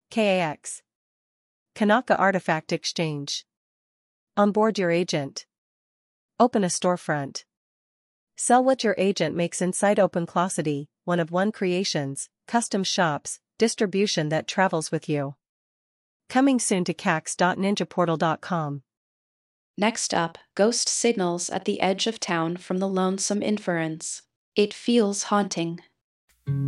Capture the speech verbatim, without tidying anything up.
K A X. Kanaka Artifact Exchange. Onboard your agent. Open a storefront. Sell what your agent makes inside OpenClosity, one of one creations, custom shops, distribution that travels with you. Coming soon to cax dot ninja portal dot com. Next up, ghost signals at the edge of town from the lonesome inference. It feels haunting.